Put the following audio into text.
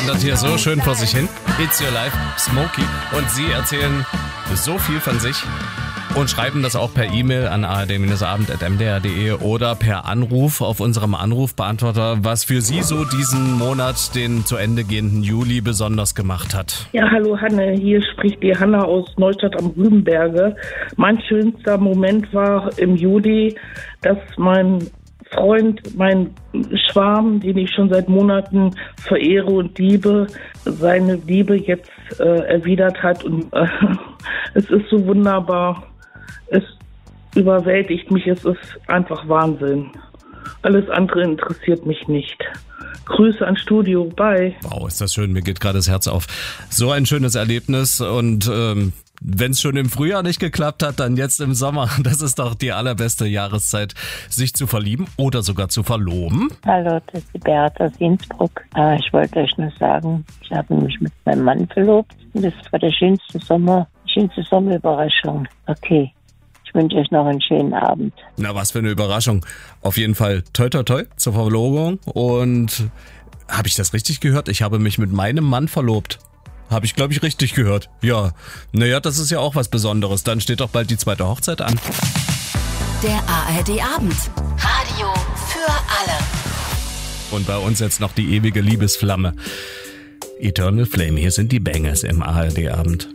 wandert hier so schön vor sich hin. It's Your Life, Smokey. Und sie erzählen so viel von sich und schreiben das auch per E-Mail an ard-abend@mdr.de oder per Anruf auf unserem Anrufbeantworter, was für sie so diesen Monat, den zu Ende gehenden Juli, besonders gemacht hat. Ja, hallo Hanne, hier spricht die Hanna aus Neustadt am Rübenberge. Mein schönster Moment war im Juli, dass mein Freund, mein Schwarm, den ich schon seit Monaten verehre und liebe, seine Liebe jetzt erwidert hat. Und es ist so wunderbar. Es überwältigt mich. Es ist einfach Wahnsinn. Alles andere interessiert mich nicht. Grüße ans Studio. Bye. Wow, ist das schön. Mir geht gerade das Herz auf. So ein schönes Erlebnis und wenn es schon im Frühjahr nicht geklappt hat, dann jetzt im Sommer. Das ist doch die allerbeste Jahreszeit, sich zu verlieben oder sogar zu verloben. Hallo, das ist die Beate aus Innsbruck. Ich wollte euch nur sagen, ich habe mich mit meinem Mann verlobt. Und das war die schönste Sommerüberraschung. Okay, ich wünsche euch noch einen schönen Abend. Na, was für eine Überraschung. Auf jeden Fall toi toi toi zur Verlobung. Und habe ich das richtig gehört? Ich habe mich mit meinem Mann verlobt. Habe ich, glaube ich, richtig gehört. Ja, naja, das ist ja auch was Besonderes. Dann steht doch bald die zweite Hochzeit an. Der ARD-Abend. Radio für alle. Und bei uns jetzt noch die ewige Liebesflamme. Eternal Flame, hier sind die Bangers im ARD-Abend.